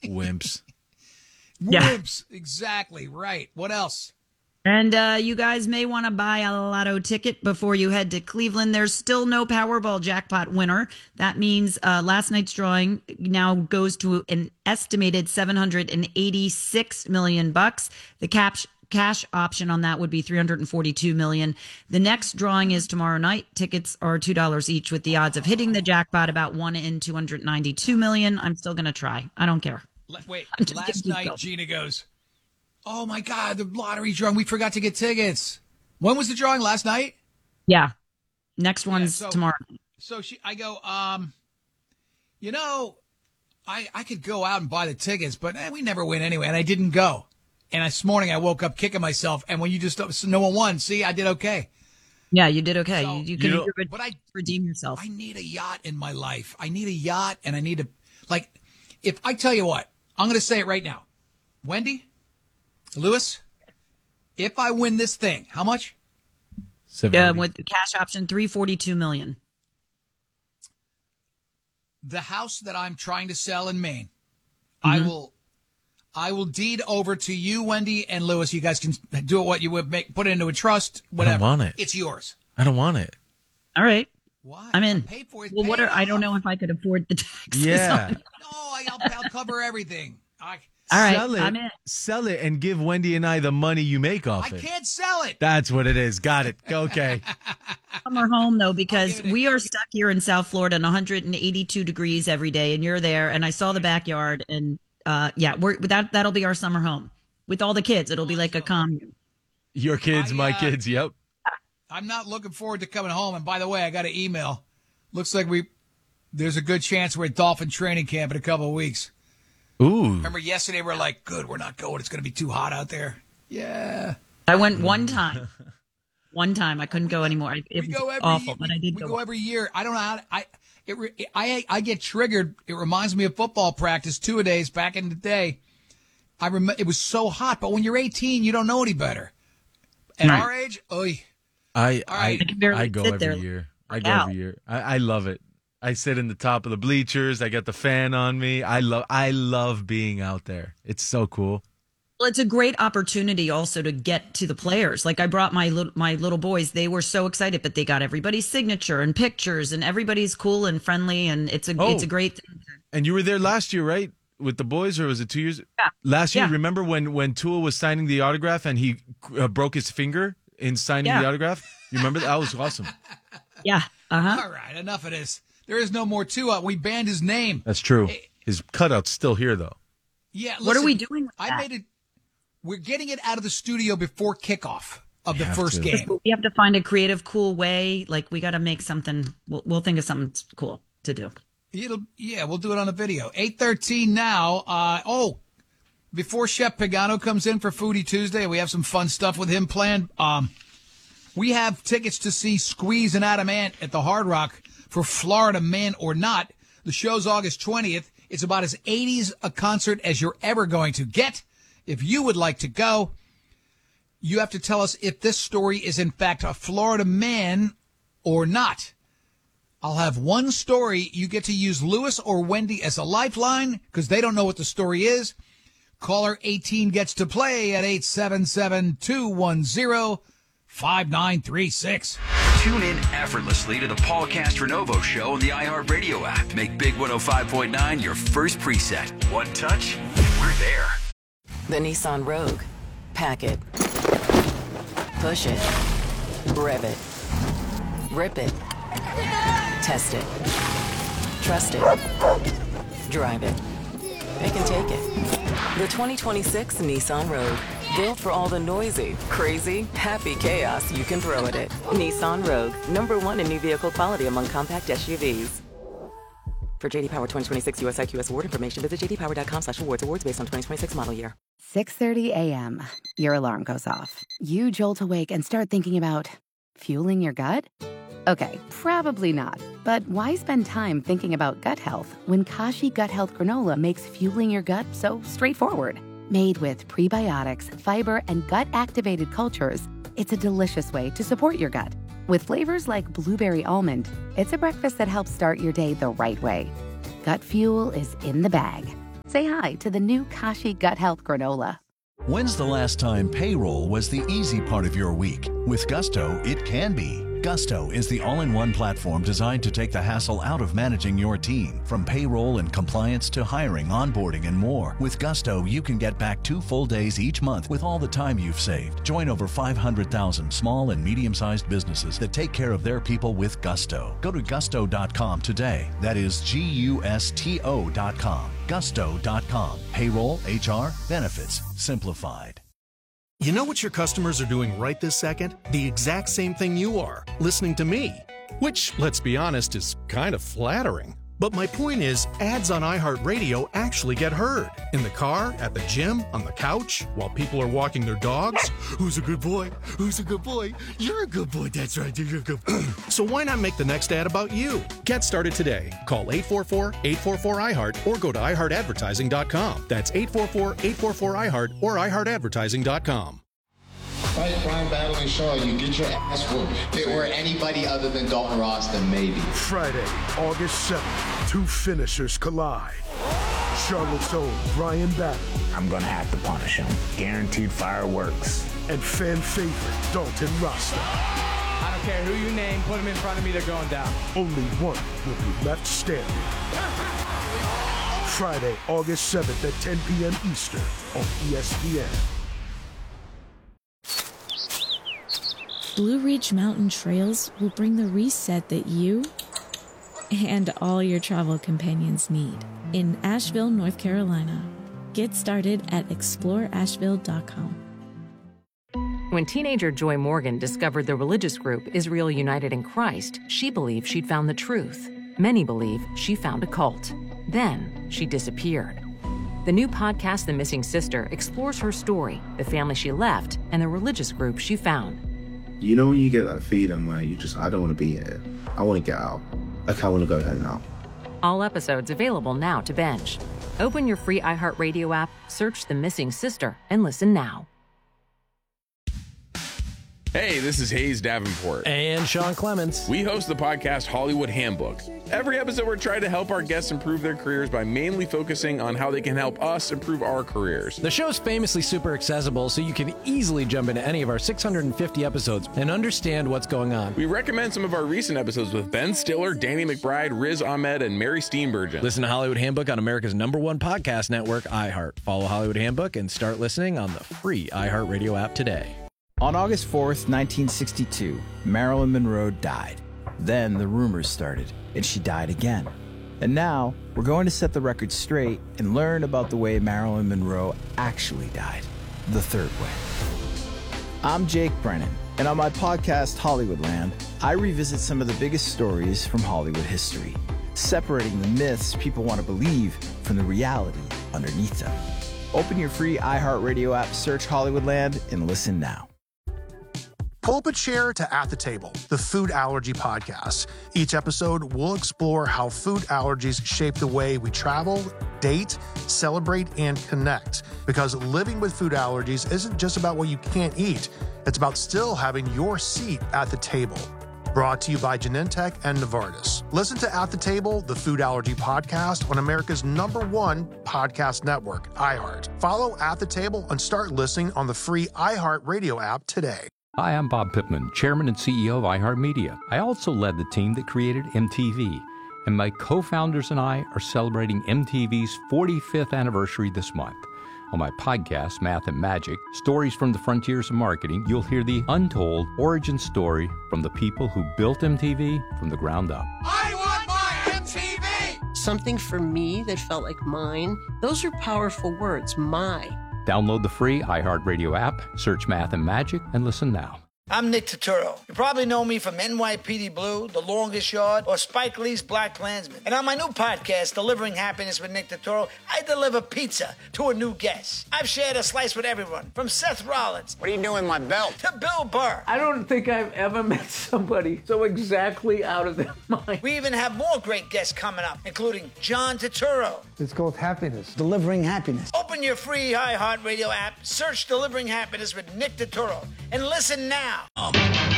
Wimps. Wimps. Exactly. Right. What else? And you guys may want to buy a lotto ticket before you head to Cleveland. There's still no Powerball jackpot winner. That means last night's drawing now goes to an estimated $786 million. The cash option on that would be $342 million. The next drawing is tomorrow night. Tickets are $2 each, with the odds of hitting the jackpot about 1 in 292 million. I'm still going to try. I don't care. Wait, last night Gina goes, "Oh my God, the lottery drawing. We forgot to get tickets." When was the drawing? Last night? Yeah. Next one's tomorrow. So I go, I could go out and buy the tickets, but we never win anyway. And I didn't go. And this morning I woke up kicking myself. And when you no one won, see, I did okay. Yeah, you did okay. So, you can redeem yourself. I need a yacht in my life. I need a yacht, and I need to, if I tell you what, I'm going to say it right now. Wendy, Lewis, if I win this thing, how much? With the cash option, $342 million. The house that I'm trying to sell in Maine, I will deed over to you, Wendy and Lewis. You guys can do it what you would put it into a trust, whatever. I don't want it. It's yours. I don't want it. All right. Why? I'm in. Paid for it. Well, I don't know if I could afford the taxes. Yeah. No, I'll cover everything. All right, I'm in. Sell it and give Wendy and I the money you make off it. I can't sell it. That's what it is. Got it. Okay. Summer home, though, because we are stuck here in South Florida in 182 degrees every day, and you're there, and I saw the backyard, and that'll be our summer home. With all the kids, it'll be like a commune. Your kids, my kids, yep. I'm not looking forward to coming home. And by the way, I got an email. Looks like there's a good chance we're at Dolphin training camp in a couple of weeks. Ooh. Remember yesterday we're like, good, we're not going. It's going to be too hot out there. Yeah. I went one time. One time. I couldn't go anymore. It was awful, but I did go. We go every year. I don't know how I get triggered. It reminds me of football practice 2-a-days back in the day. I remember it was so hot, but when you're 18, you don't know any better. At our age, I go every year. I love it. I sit in the top of the bleachers. I got the fan on me. I love being out there. It's so cool. Well, it's a great opportunity also to get to the players. Like I brought my little boys. They were so excited, but they got everybody's signature and pictures, and everybody's cool and friendly, and it's a great thing. And you were there last year, right? With the boys, or was it 2 years? Yeah. Last year, remember when Tua was signing the autograph and he broke his finger in signing the autograph? You remember that? That was awesome. Yeah. Uh-huh. All right, enough of this. There is no more Tua. We banned his name. That's true. His cutout's still here, though. Yeah. Listen, what are we doing with that? We're getting it out of the studio before kickoff of the first game. We have to find a creative, cool way. Like we got to make something. We'll think of something cool to do. We'll do it on a video. 8:13 now. Before Chef Pagano comes in for Foodie Tuesday, we have some fun stuff with him planned. We have tickets to see Squeeze and Adam Ant at the Hard Rock for Florida Man or Not. The show's August 20th. It's about as 80s a concert as you're ever going to get. If you would like to go, you have to tell us if this story is in fact a Florida man or not. I'll have one story. You get to use Lewis or Wendy as a lifeline because they don't know what the story is. Caller 18 gets to play at 877-210-5936. Tune in effortlessly to the Paul Castronovo Show on the iHeartRadio app. Make Big 105.9 your first preset. One touch, we're there. The Nissan Rogue. Pack it. Push it. Rev it. Rip it. Test it. Trust it. Drive it. It can take it. The 2026 Nissan Rogue. Built for all the noisy, crazy, happy chaos you can throw at it. Nissan Rogue. #1 in new vehicle quality among compact SUVs. For JD Power 2026 US IQS award information, visit jdpower.com/awards. Awards based on 2026 model year. 6:30 a.m. Your alarm goes off. You jolt awake and start thinking about fueling your gut? Okay, probably not. But why spend time thinking about gut health when Kashi Gut Health Granola makes fueling your gut so straightforward? Made with prebiotics, fiber, and gut-activated cultures, it's a delicious way to support your gut. With flavors like blueberry almond, it's a breakfast that helps start your day the right way. Gut fuel is in the bag. Say hi to the new Kashi Gut Health Granola. When's the last time payroll was the easy part of your week? With Gusto, it can be. Gusto is the all-in-one platform designed to take the hassle out of managing your team. From payroll and compliance to hiring, onboarding, and more. With Gusto, you can get back 2 full days each month with all the time you've saved. Join over 500,000 small and medium-sized businesses that take care of their people with Gusto. Go to gusto.com today. That is GUSTO.com. Gusto.com. Payroll, HR, benefits, simplified. You know what your customers are doing right this second? The exact same thing you are, listening to me. Which, let's be honest, is kind of flattering. But my point is, ads on iHeartRadio actually get heard. In the car, at the gym, on the couch, while people are walking their dogs. Who's a good boy? Who's a good boy? You're a good boy. That's right. You're a good boy. So why not make the next ad about you? Get started today. Call 844-844-iHeart or go to iHeartAdvertising.com. That's 844-844-iHeart or iHeartAdvertising.com. Fight Brian Battling Shaw, you get your ass whooped. If it were anybody other than Dalton Ross, then maybe. Friday, August 7th, 2 finishers collide. Charlotte's own Brian Battling. I'm gonna have to punish him. Guaranteed fireworks. And fan favorite Dalton Rasta. I don't care who you name, put him in front of me, they're going down. Only one will be left standing. Friday, August 7th at 10 p.m. Eastern on ESPN. Blue Ridge Mountain Trails will bring the reset that you and all your travel companions need in Asheville, North Carolina. Get started at exploreasheville.com. When teenager Joy Morgan discovered the religious group Israel United in Christ, she believed she'd found the truth. Many believe she found a cult. Then she disappeared. The new podcast, The Missing Sister, explores her story, the family she left, and the religious group she found. You know when you get that feeling where I don't want to be here. I want to get out. Like, I want to go home now. All episodes available now to binge. Open your free iHeartRadio app, search The Missing Sister, and listen now. Hey, this is Hayes Davenport. And Sean Clements. We host the podcast Hollywood Handbook. Every episode, we're trying to help our guests improve their careers by mainly focusing on how they can help us improve our careers. The show's famously super accessible, so you can easily jump into any of our 650 episodes and understand what's going on. We recommend some of our recent episodes with Ben Stiller, Danny McBride, Riz Ahmed, and Mary Steenburgen. Listen to Hollywood Handbook on America's #1 podcast network, iHeart. Follow Hollywood Handbook and start listening on the free iHeartRadio app today. On August 4th, 1962, Marilyn Monroe died. Then the rumors started, and she died again. And now, we're going to set the record straight and learn about the way Marilyn Monroe actually died, the third way. I'm Jake Brennan, and on my podcast, Hollywoodland, I revisit some of the biggest stories from Hollywood history, separating the myths people want to believe from the reality underneath them. Open your free iHeartRadio app, search Hollywoodland, and listen now. Pull up a chair to At the Table, the food allergy podcast. Each episode, we'll explore how food allergies shape the way we travel, date, celebrate, and connect. Because living with food allergies isn't just about what you can't eat. It's about still having your seat at the table. Brought to you by Genentech and Novartis. Listen to At the Table, the food allergy podcast on America's #1 podcast network, iHeart. Follow At the Table and start listening on the free iHeartRadio app today. Hi, I'm Bob Pittman, Chairman and CEO of iHeartMedia. I also led the team that created MTV, and my co-founders and I are celebrating MTV's 45th anniversary this month. On my podcast, Math and Magic, Stories from the Frontiers of Marketing, you'll hear the untold origin story from the people who built MTV from the ground up. I want my MTV! Something for me that felt like mine. Those are powerful words, my. Download the free iHeartRadio app, search Math and Magic, and listen now. I'm Nick Turturro. You probably know me from NYPD Blue, The Longest Yard, or Spike Lee's Black Klansman. And on my new podcast, Delivering Happiness with Nick Turturro, I deliver pizza to a new guest. I've shared a slice with everyone, from Seth Rollins. What are you doing with my belt? To Bill Burr. I don't think I've ever met somebody so exactly out of their mind. We even have more great guests coming up, including John Turturro. It's called Happiness. Delivering Happiness. Open your free iHeartRadio app, search Delivering Happiness with Nick Turturro, and listen now.